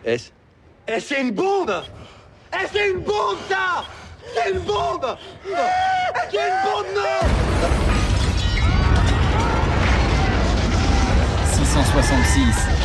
Est-ce Eh, c'est une bombe! Eh, c'est une bombe, ça! C'est une bombe! C'est une bombe, non! 666